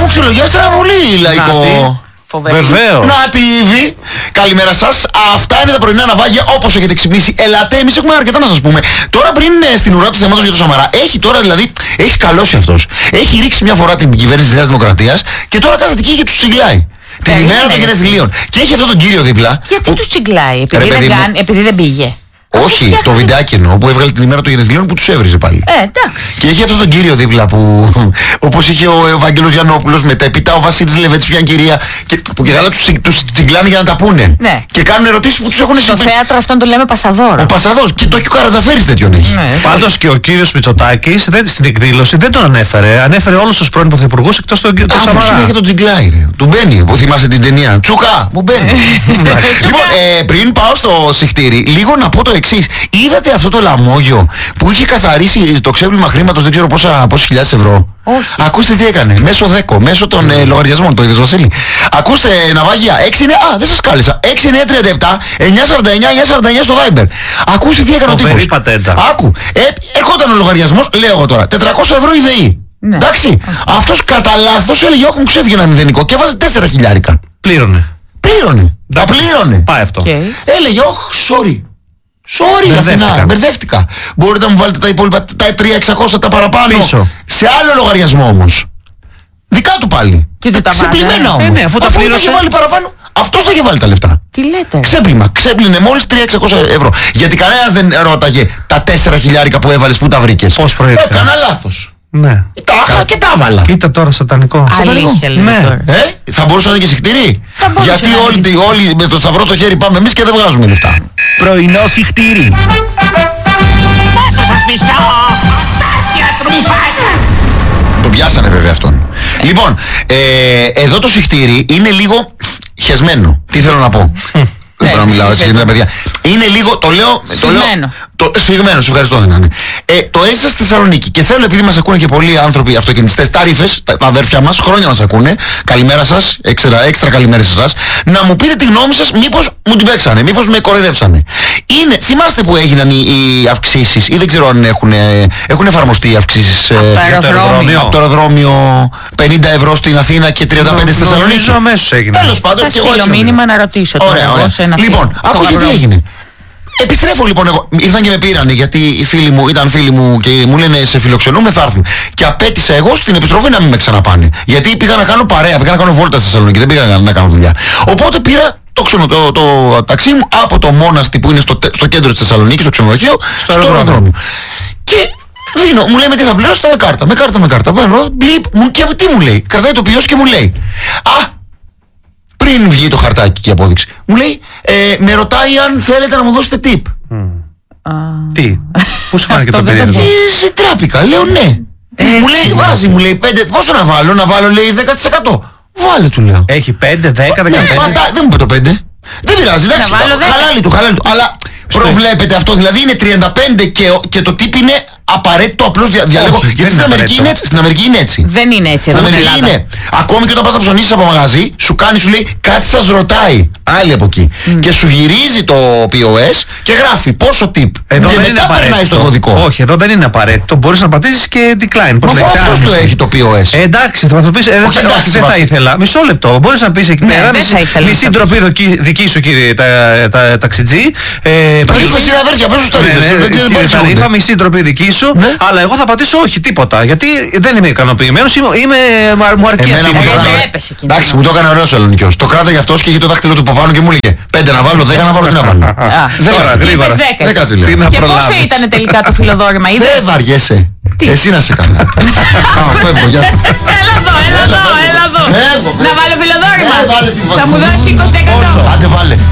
αξιολογιάστε ένα πολύ λαϊκό. Βεβαίως. Να τη Ήβη. Καλημέρα σας. Αυτά είναι τα πρωινά ναυάγια όπως έχετε ξυπνήσει. Ελάτε, εμείς έχουμε αρκετά να σας πούμε. Τώρα πριν στην ουρά του θέματος για το Σαμαρά, έχει τώρα δηλαδή, έχει σκαλώσει αυτός. Έχει ρίξει μια φορά την κυβέρνηση της Νέας Δημοκρατίας και τώρα κάθεται εκεί και τους τσιγκλάει. Την ημέρα των γενεθλίων. Και έχει αυτόν τον κύριο δίπλα. Γιατί τους τσιγκλάει, επειδή δεν πήγε? Όχι, το βιντεάκι εννοώ που έβγαλε την ημέρα των γενεθλίων που τους έβριζε πάλι. Εντάξει. Και έχει αυτόν τον κύριο δίπλα που όπως είχε ο Ευαγγέλος Γιαννόπουλος, μετέπειτα ο Βασίλης Λεβέτης, μια κυρία που και καλά τους τσιγκλάνε για να τα πούνε. Ναι. Και κάνουν ερωτήσεις που τους έχουν Στο θέατρο αυτόν το λέμε Πασαδόρο. Ο Πασαδός. Και το έχει ο Καρατζαφέρης τέτοιον έχει. Ναι. Πάντως και ο κύριος Μητσοτάκης στην εκδήλωση δεν τον ανέφερε. Ανέφερε όλους τους πρώην πρωθυπουργούς εκτός τον Σαμαρά. Αφού είχε τον τσιγκλάει, ρε. Του μπαίνει. Που θυμάσαι την ταινία. Τσουκά, μου μπαίνει. Λοιπόν, πριν πάω στο συχτήρι, λίγο να πω το εξής. Είδατε αυτό το λαμόγιο που είχε καθαρίσει το ξέπλυμα χρήματος δεν ξέρω πόσες χιλιάδες ευρώ? Όχι. Ακούστε τι έκανε. Μέσω ΔΕΚΟ, μέσω των λογαριασμών. Το είδες, Βασίλη? Ακούστε, ναυάγια. 6 είναι. Α, δεν σας κάλεσα. 6 είναι 37 949 στο Viber. Ακούστε τι έκανε ο τύπος. πατέντα. Άκου. Ερχόταν ο λογαριασμός, λέω εγώ τώρα. 400 ευρώ η ΔΕΗ. Ναι. Εντάξει. Αυτός κατά λάθος έλεγε όχι, μου ξέφυγε ένα μηδενικό και έβαζε 4 χιλιάρικα. Πλήρωνε. Τα πλήρωνε. Πάει αυτό. Έλεγε, sorry. Sorry, Αθηνά, μπερδεύτηκα. Μπορείτε να μου βάλετε τα υπόλοιπα, τα 3.600 τα παραπάνω πίσω. Σε άλλο λογαριασμό όμως. Δικά του πάλι. Και του τα ξεπλημμένα όμως. Ναι, αφού τα είχε βάλει παραπάνω, αυτός τα είχε βάλει τα λεφτά. Τι λέτε? Ξέπλυνε μόλις 3.600 ευρώ. Γιατί κανένας δεν ρώταγε τα 4 χιλιάρικα που έβαλες, πού τα βρήκες. Πώς προήλθε? Έκανα λάθος. Ναι. Τα είχα και τα έβαλα. Κοίτα τώρα σατανικό. Αλήθεια λέει Ναι. τώρα. Θα μπορούσε να είναι και συχτήρι. Γιατί όλοι με το σταυρό στο χέρι πάμε εμείς και δεν βγάζουμε λεφτά. Πρωινό συχτήρι. Πόσο σας μισώ! Τάσια στρουμφάκια! Τον πιάσανε βέβαια αυτόν. Λοιπόν, εδώ το συχτήρι είναι λίγο χεσμένο. Τι θέλω να πω? Δεν μπορώ να μιλάω έτσι για τα παιδιά. Είναι λίγο, το λέω. Σφιγμένο, σε ευχαριστώ, δεν είναι. Το έζησα στη Θεσσαλονίκη και θέλω, επειδή μας ακούνε και πολλοί άνθρωποι αυτοκινηστές, τα ρήφες, τα αδέρφια μας, χρόνια μας ακούνε. Καλημέρα σας, έξτρα καλημέρα σε εσάς. Να μου πείτε τη γνώμη σας, μήπως μου την παίξανε, μήπως με κοροϊδέψανε. Θυμάστε που έγιναν οι αυξήσεις, ή δεν ξέρω αν έχουν εφαρμοστεί οι αυξήσεις από το αεροδρόμιο, 50 ευρώ στην Αθήνα και 35 στη Θεσσαλονίκη. Νομίζω αμέσως έγινε. Τέλος πάντων, θα στείλω μήνυμα να ρωτήσω. Ωραία. Λοιπόν, άκουσε τι έγινε. Επιστρέφω λοιπόν εγώ. Ήρθαν και με πήρανε γιατί ήταν φίλοι μου και μου λένε σε φιλοξενούμε, θα έρθουν. Και απέτησα εγώ στην επιστροφή να μην με ξαναπάνε. Γιατί πήγα να κάνω παρέα, πήγα να κάνω βόλτα στη Θεσσαλονίκη, δεν πήγα να κάνω δουλειά. Οπότε πήρα το ταξί μου από το Μόναστη που είναι στο κέντρο της Θεσσαλονίκης, στο ξενοδοχείο, στο αεροδρόμιο. Και δίνω, μου λέει με τι θα πληρώσω, με κάρτα. Παίρνω, μπλιπ, και τι μου λέει. Κρατάει το ποιός και μου λέει. Πριν βγει το χαρτάκι και η απόδειξη. Μου λέει, με ρωτάει αν θέλετε να μου δώσετε tip. Τι? Πού σου φάνηκε το περίεργο? Σε τράπηκα, λέω ναι. Μου λέει 5, πόσο να βάλω, λέει 10%. Βάλε, του λέω. Έχει 5, 10, 15. Δεν μου είπε το 5. Δεν πειράζει, εντάξει. Χαλάλι του. Αλλά προβλέπετε αυτό, δηλαδή είναι 35 και το tip είναι απαραίτητο, απλώς διαλέγω. Γιατί στην Αμερική είναι έτσι. Δεν είναι έτσι εδώ στην Ελλάδα. Ακόμη και όταν πας να ψωνίσεις από μαγαζί, σου λέει κάτι σας ρωτάει. Άλλη από εκεί. Και σου γυρίζει το POS και γράφει πόσο tip. Εδώ και δεν είναι περνάει στο κωδικό. Όχι, εδώ δεν είναι απαραίτητο. Μπορείς να πατήσεις και decline. Αφού αυτός το έχει το POS. Εντάξει, θα το πεις. Δεν θα ήθελα. Μισό λεπτό. Μπορείς να πεις εκεί πέρα. Μισή ντροπή δική σου, κύριε ταξιτζή. Είμαι συναδέρφια, πες σου τα ρήφα, μισή ντροπή δική σου, αλλά εγώ θα πατήσω όχι τίποτα. Γιατί δεν είμαι ικανοποιημένος, μου αρκεί αυτή η. Εντάξει, μου το έκανε ωραίος ο Ελληνικός. Το κράταγε αυτός και είχε το δάχτυλο του από πάνω και μου έλεγε 5 να βάλω, 10 να βάλω, τι να βάλω. Γρήγορα. Και πόσο ήταν τελικά το φιλοδόρημα, είδες? Δεν βαριέσαι. Εσύ να σε καλά. Φεύγω, γεια σου. Έλα εδώ. Να βάλω φιλοδόρημα. Θα μου δώσει 20%. Άντε βάλε.